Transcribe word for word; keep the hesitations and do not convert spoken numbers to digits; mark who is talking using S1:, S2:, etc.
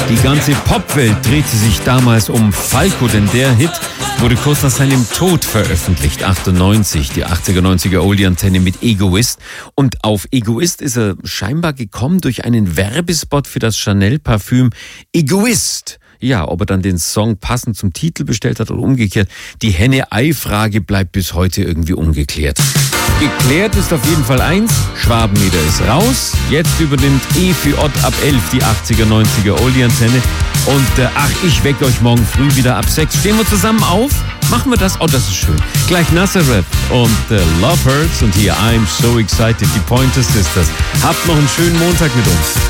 S1: Die ganze Popwelt drehte sich damals um Falco, denn der Hit wurde kurz nach seinem Tod veröffentlicht, achtundneunzig, die achtziger, neunziger Oldie-Antenne mit Egoist. Und auf Egoist ist er scheinbar gekommen durch einen Werbespot für das Chanel-Parfüm Egoist. Ja, ob er dann den Song passend zum Titel bestellt hat oder umgekehrt, die Henne-Ei-Frage bleibt bis heute irgendwie ungeklärt. Geklärt ist auf jeden Fall eins, Schwabenmeter ist raus. Jetzt übernimmt E für Ott ab elf die achtziger, neunziger Oldie-Antenne. Und äh, ach, ich wecke euch morgen früh wieder ab sechs. Stehen wir zusammen auf? Machen wir das? Oh, das ist schön. Gleich Nazareth und äh, Love Hurts und hier I'm So Excited, die Pointer Sisters. Habt noch einen schönen Montag mit uns.